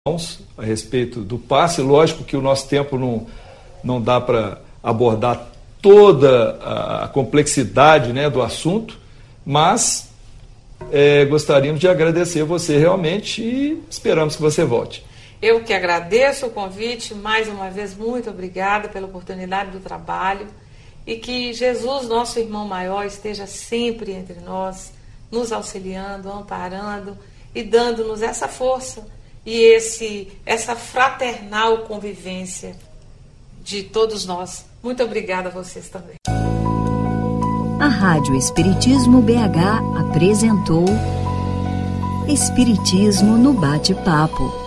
a respeito do passe. Lógico que o nosso tempo não dá para abordar toda a complexidade, né, do assunto, mas gostaríamos de agradecer você realmente e esperamos que você volte. Eu que agradeço o convite, mais uma vez, muito obrigada pela oportunidade do trabalho e que Jesus, nosso irmão maior, esteja sempre entre nós, nos auxiliando, amparando e dando-nos essa força e essa fraternal convivência de todos nós. Muito obrigada a vocês também. A Rádio Espiritismo BH apresentou Espiritismo no Bate-Papo.